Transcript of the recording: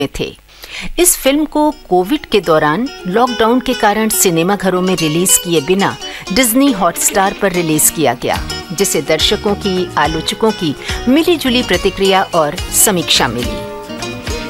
में थे। इस फिल्म को कोविड के दौरान लॉकडाउन के कारण सिनेमा घरों में रिलीज किए बिना डिज्नी हॉटस्टार पर रिलीज किया गया, जिसे दर्शकों की, आलोचकों की मिलीजुली प्रतिक्रिया और समीक्षा मिली।